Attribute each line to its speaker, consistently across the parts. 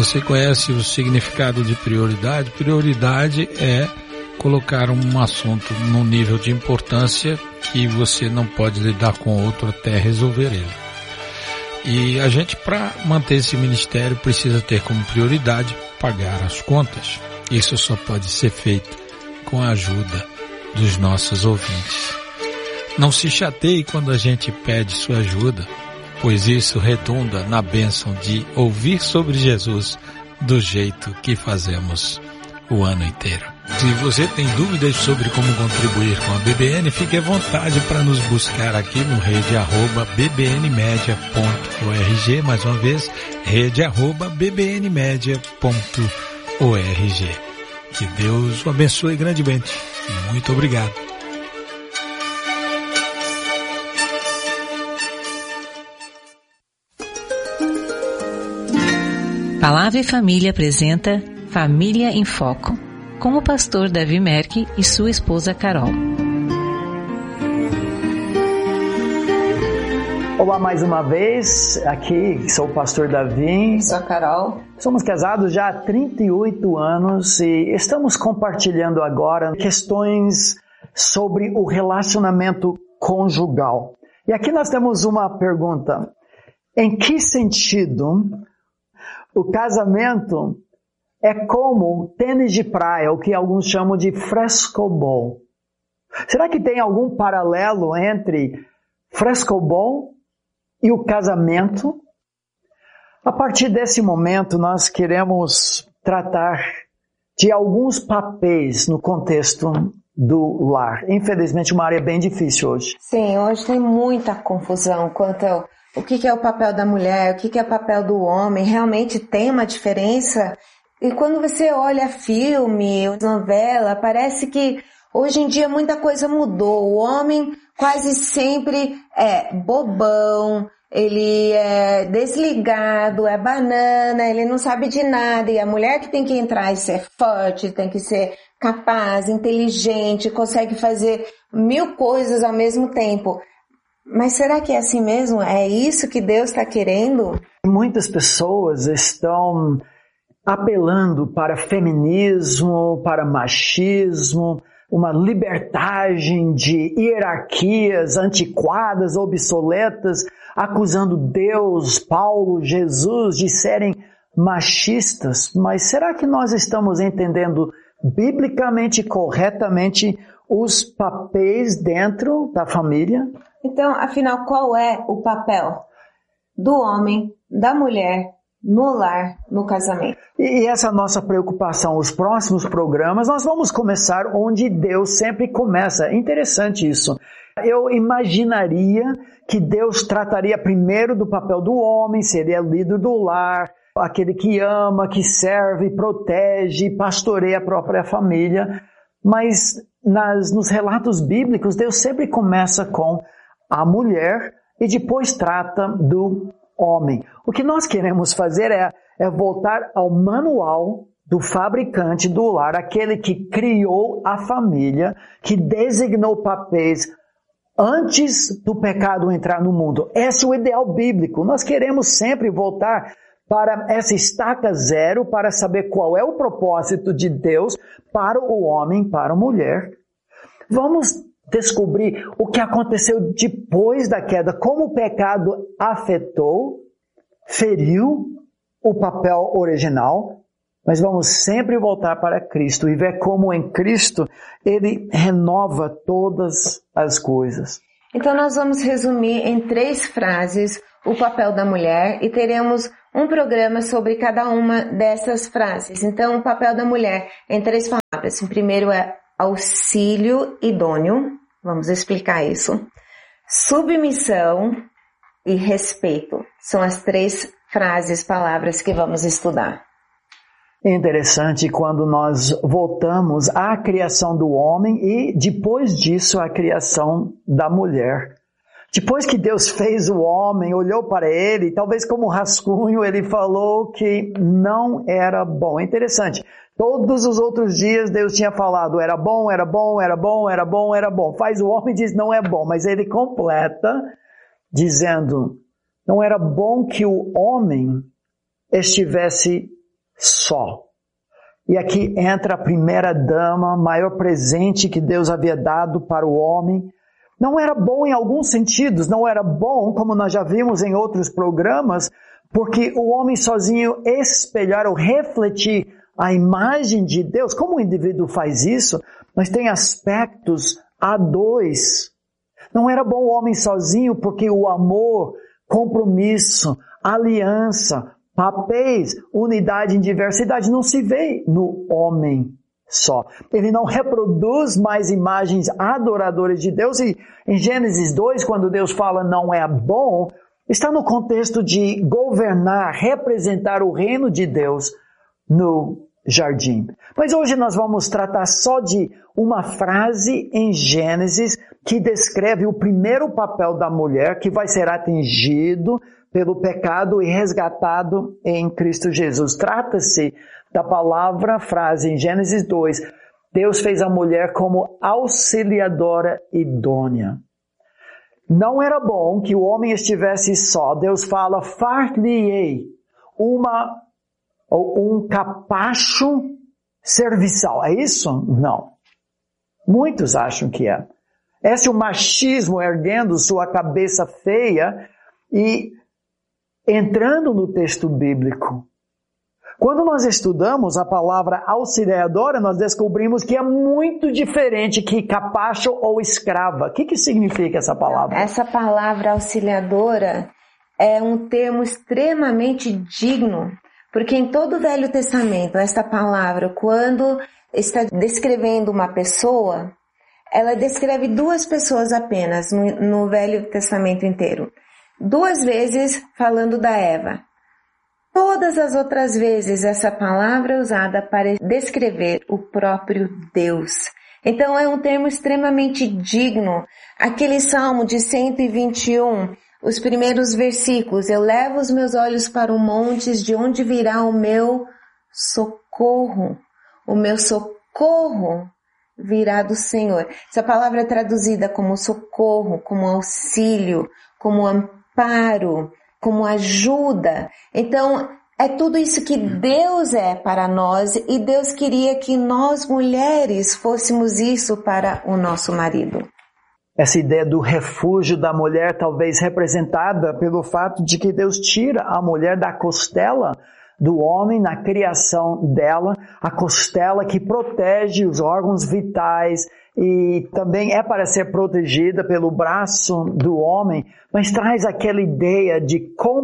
Speaker 1: Você conhece o significado de prioridade? Prioridade é colocar um assunto num nível de importância que você não pode lidar com outro até resolver ele. E a gente, para manter esse ministério, precisa ter como prioridade pagar as contas. Isso só pode ser feito com a ajuda dos nossos ouvintes. Não se chateie quando a gente pede sua ajuda, pois isso redunda na bênção de ouvir sobre Jesus do jeito que fazemos o ano inteiro. Se você tem dúvidas sobre como contribuir com a BBN, fique à vontade para nos buscar aqui no rede@bbnmedia.org, mais uma vez, rede@bbnmedia.org. Que Deus o abençoe grandemente. Muito obrigado.
Speaker 2: Palavra e Família apresenta Família em Foco, com o pastor Davi Merck e sua esposa Carol.
Speaker 3: Olá mais uma vez, aqui sou o pastor Davi.
Speaker 4: Sou a Carol.
Speaker 3: Somos casados já há 38 anos e estamos compartilhando agora questões sobre o relacionamento conjugal. E aqui nós temos uma pergunta: em que sentido o casamento é como tênis de praia, o que alguns chamam de frescobol? Será que tem algum paralelo entre frescobol e o casamento? A partir desse momento, nós queremos tratar de alguns papéis no contexto do lar. Infelizmente, uma área bem difícil hoje.
Speaker 4: Sim, hoje tem muita confusão quanto ao o que é o papel da mulher, o que é o papel do homem. Realmente tem uma diferença. E quando você olha filme, novela, parece que hoje em dia muita coisa mudou. O homem quase sempre é bobão, ele é desligado, é banana, ele não sabe de nada. E a mulher que tem que entrar e ser forte, tem que ser capaz, inteligente, consegue fazer 1000 coisas ao mesmo tempo. Mas será que é assim mesmo? É isso que Deus está querendo?
Speaker 3: Muitas pessoas estão apelando para feminismo, para machismo, uma libertagem de hierarquias antiquadas, obsoletas, acusando Deus, Paulo, Jesus de serem machistas. Mas será que nós estamos entendendo biblicamente corretamente os papéis dentro da família?
Speaker 4: Então, afinal, qual é o papel do homem, da mulher, no lar, no casamento?
Speaker 3: E essa é a nossa preocupação. Os próximos programas, nós vamos começar onde Deus sempre começa. Interessante isso. Eu imaginaria que Deus trataria primeiro do papel do homem, seria líder do lar, aquele que ama, que serve, protege, pastoreia a própria família. Mas nos relatos bíblicos, Deus sempre começa com a mulher e depois trata do homem. O que nós queremos fazer é voltar ao manual do fabricante do lar, aquele que criou a família, que designou papéis antes do pecado entrar no mundo. Esse é o ideal bíblico. Nós queremos sempre voltar para essa estaca zero, para saber qual é o propósito de Deus para o homem, para a mulher. Vamos descobrir o que aconteceu depois da queda, como o pecado afetou, feriu o papel original, mas vamos sempre voltar para Cristo e ver como em Cristo Ele renova todas as coisas.
Speaker 4: Então nós vamos resumir em 3 frases o papel da mulher e teremos um programa sobre cada uma dessas frases. Então o papel da mulher em 3 palavras. O primeiro é auxílio idôneo, vamos explicar isso. Submissão e respeito. São as 3 frases, palavras que vamos estudar.
Speaker 3: É interessante quando nós voltamos à criação do homem e depois disso à criação da mulher. Depois que Deus fez o homem, olhou para ele, talvez como rascunho, ele falou que não era bom. É interessante. Todos os outros dias Deus tinha falado, era bom, era bom, era bom, era bom, era bom. Faz o homem e diz, não é bom. Mas ele completa dizendo, não era bom que o homem estivesse só. E aqui entra a primeira dama, maior presente que Deus havia dado para o homem. Não era bom em alguns sentidos, não era bom, como nós já vimos em outros programas, porque o homem sozinho espelhar ou refletir a imagem de Deus, como o indivíduo faz isso, mas tem aspectos a dois. Não era bom o homem sozinho, porque o amor, compromisso, aliança, papéis, unidade em diversidade não se vê no homem só. Ele não reproduz mais imagens adoradoras de Deus e em Gênesis 2, quando Deus fala não é bom, está no contexto de governar, representar o reino de Deus no jardim. Mas hoje nós vamos tratar só de uma frase em Gênesis que descreve o primeiro papel da mulher que vai ser atingido pelo pecado e resgatado em Cristo Jesus. Trata-se da frase em Gênesis 2, Deus fez a mulher como auxiliadora idônea. Não era bom que o homem estivesse só. Deus fala, far-lhe-ei um capacho serviçal. É isso? Não. Muitos acham que é. Esse é o machismo erguendo sua cabeça feia e entrando no texto bíblico. Quando nós estudamos a palavra auxiliadora, nós descobrimos que é muito diferente que capacho ou escrava. O que significa essa palavra?
Speaker 4: Essa palavra auxiliadora é um termo extremamente digno, porque em todo o Velho Testamento, essa palavra, quando está descrevendo uma pessoa, ela descreve duas pessoas apenas no Velho Testamento inteiro. 2 vezes falando da Eva. Todas as outras vezes essa palavra é usada para descrever o próprio Deus. Então é um termo extremamente digno. Aquele Salmo de 121, os primeiros versículos, eu levo os meus olhos para os montes, de onde virá o meu socorro. O meu socorro virá do Senhor. Essa palavra é traduzida como socorro, como auxílio, como amparo, como ajuda. Então, é tudo isso que Deus é para nós e Deus queria que nós mulheres fôssemos isso para o nosso marido.
Speaker 3: Essa ideia do refúgio da mulher talvez representada pelo fato de que Deus tira a mulher da costela do homem na criação dela, a costela que protege os órgãos vitais e também é para ser protegida pelo braço do homem, mas traz aquela ideia de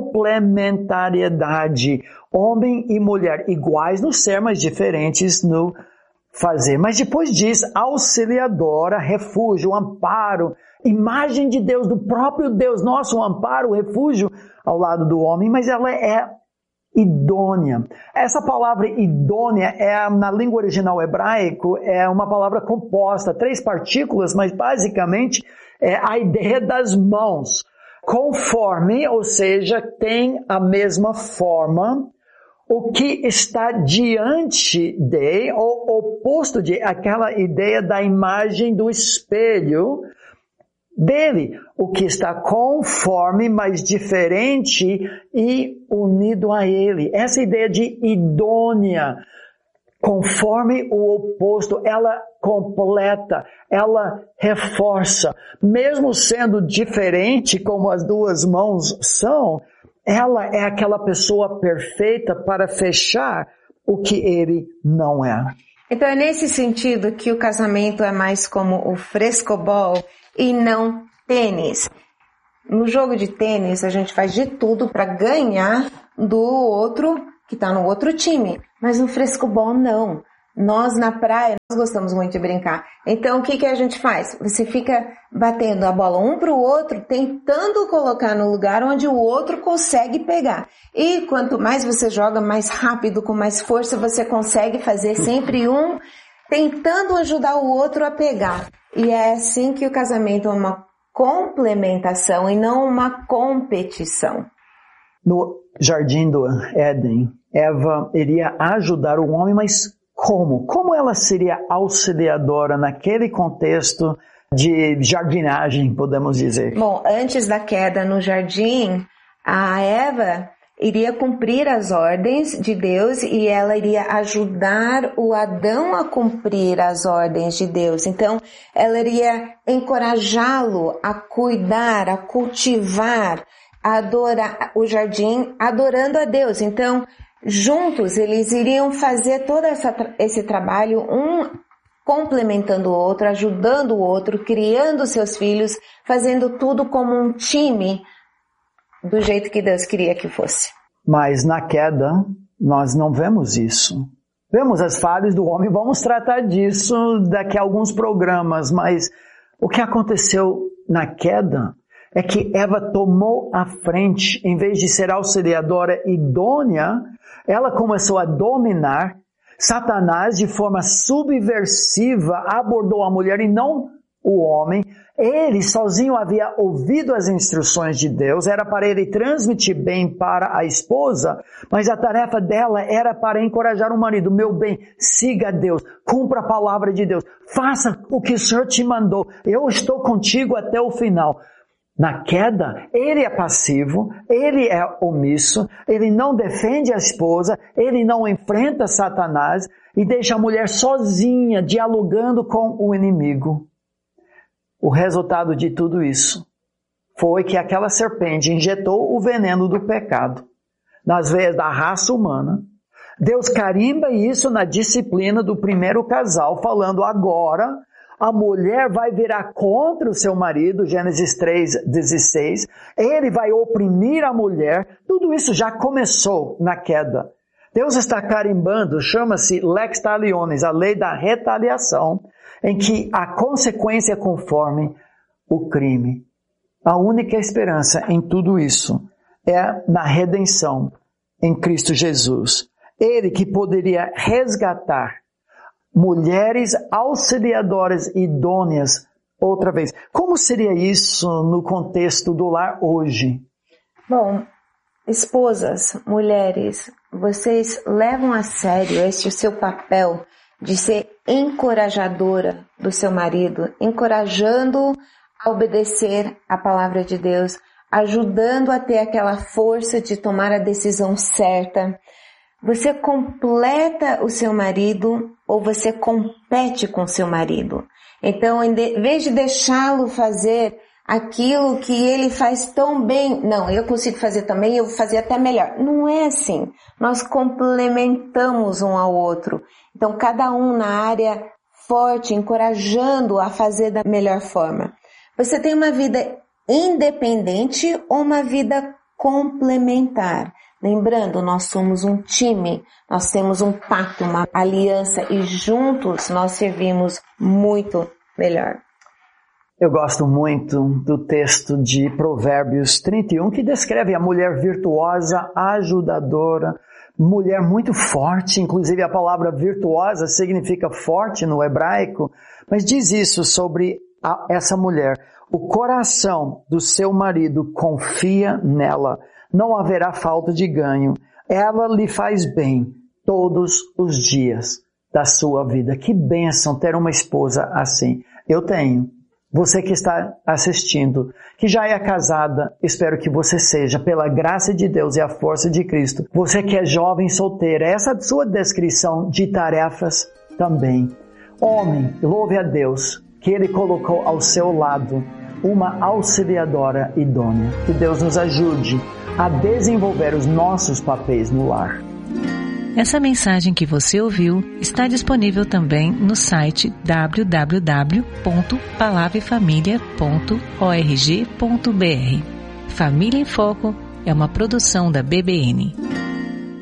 Speaker 3: complementariedade, homem e mulher iguais no ser, mas diferentes no fazer. Mas depois diz auxiliadora, refúgio, amparo, imagem de Deus, do próprio Deus, nosso amparo, refúgio ao lado do homem, mas ela é idônea. Essa palavra idônea na língua original hebraico é uma palavra composta, 3 partículas, mas basicamente é a ideia das mãos. Conforme, ou seja, tem a mesma forma, o que está diante de, ou oposto de, aquela ideia da imagem do espelho dele, o que está conforme, mas diferente e unido a ele. Essa ideia de idônea, conforme o oposto, ela completa, ela reforça. Mesmo sendo diferente como as duas mãos são, ela é aquela pessoa perfeita para fechar o que ele não é.
Speaker 4: Então é nesse sentido que o casamento é mais como o frescobol e não tênis. No jogo de tênis, a gente faz de tudo para ganhar do outro que está no outro time. Mas no frescobol, não. Nós, na praia, nós gostamos muito de brincar. Então, o que a gente faz? Você fica batendo a bola um para o outro, tentando colocar no lugar onde o outro consegue pegar. E quanto mais você joga, mais rápido, com mais força, você consegue fazer sempre um tentando ajudar o outro a pegar. E é assim que o casamento é uma complementação e não uma competição.
Speaker 3: No jardim do Éden, Eva iria ajudar o homem, mas como? Como ela seria auxiliadora naquele contexto de jardinagem, podemos dizer?
Speaker 4: Bom, antes da queda no jardim, a Eva iria cumprir as ordens de Deus e ela iria ajudar o Adão a cumprir as ordens de Deus. Então, ela iria encorajá-lo a cuidar, a cultivar, a adorar o jardim, adorando a Deus. Então, juntos eles iriam fazer todo esse trabalho, um complementando o outro, ajudando o outro, criando seus filhos, fazendo tudo como um time, do jeito que Deus queria que fosse.
Speaker 3: Mas na queda, nós não vemos isso. Vemos as falhas do homem, vamos tratar disso daqui a alguns programas, mas o que aconteceu na queda é que Eva tomou a frente, em vez de ser auxiliadora idônea, ela começou a dominar. Satanás, de forma subversiva, abordou a mulher e não o homem. Ele sozinho havia ouvido as instruções de Deus, era para ele transmitir bem para a esposa, mas a tarefa dela era para encorajar o marido. Meu bem, siga Deus, cumpra a palavra de Deus, faça o que o Senhor te mandou, eu estou contigo até o final. Na queda, ele é passivo, ele é omisso, ele não defende a esposa, ele não enfrenta Satanás e deixa a mulher sozinha, dialogando com o inimigo. O resultado de tudo isso foi que aquela serpente injetou o veneno do pecado nas veias da raça humana. Deus carimba isso na disciplina do primeiro casal, falando agora a mulher vai virar contra o seu marido, Gênesis 3:16. Ele vai oprimir a mulher. Tudo isso já começou na queda. Deus está carimbando, chama-se lex talionis, a lei da retaliação, em que a consequência é conforme o crime. A única esperança em tudo isso é na redenção em Cristo Jesus. Ele que poderia resgatar mulheres auxiliadoras idôneas outra vez. Como seria isso no contexto do lar hoje?
Speaker 4: Bom, esposas, mulheres, vocês levam a sério este seu papel de ser encorajadora do seu marido, encorajando a obedecer a palavra de Deus, ajudando a ter aquela força de tomar a decisão certa. Você completa o seu marido ou você compete com o seu marido? Então, em vez de deixá-lo fazer aquilo que ele faz tão bem, não, eu consigo fazer também, eu vou fazer até melhor. Não é assim. Nós complementamos um ao outro. Então, cada um na área forte, encorajando a fazer da melhor forma. Você tem uma vida independente ou uma vida complementar? Lembrando, nós somos um time, nós temos um pacto, uma aliança e juntos nós servimos muito melhor.
Speaker 3: Eu gosto muito do texto de Provérbios 31, que descreve a mulher virtuosa, ajudadora, mulher muito forte. Inclusive a palavra virtuosa significa forte no hebraico, mas diz isso sobre essa mulher. O coração do seu marido confia nela. Não haverá falta de ganho. Ela lhe faz bem todos os dias da sua vida. Que bênção ter uma esposa assim. Eu tenho. Você que está assistindo, que já é casada, espero que você seja, pela graça de Deus e a força de Cristo. Você que é jovem solteira, essa é a sua descrição de tarefas também. Homem, louve a Deus que Ele colocou ao seu lado uma auxiliadora idônea. Que Deus nos ajude a desenvolver os nossos papéis no lar.
Speaker 2: Essa mensagem que você ouviu está disponível também no site www.palavrafamilia.org.br. Família em Foco é uma produção da BBN.